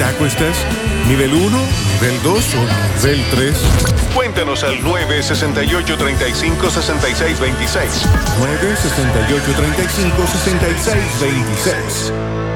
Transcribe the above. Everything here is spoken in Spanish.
taco estás? ¿Nivel 1, nivel 2 o nivel 3? Cuéntanos al 968-35-6626. 968-35-6626.